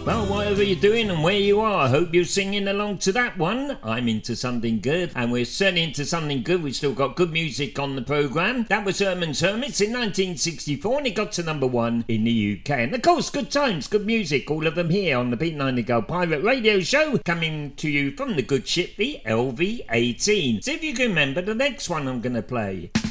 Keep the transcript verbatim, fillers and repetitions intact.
Well, whatever you're doing and where you are, I hope you're singing along to that one. I'm into something good, and we're certainly into something good. We've still got good music on the programme. That was Herman's Hermits in nineteen sixty-four, and it got to number one in the U K. And of course, good times, good music, all of them here on the Pete Nightingale Pirate Radio Show, coming to you from the good ship, the L V eighteen. See if you can remember the next one I'm going to play.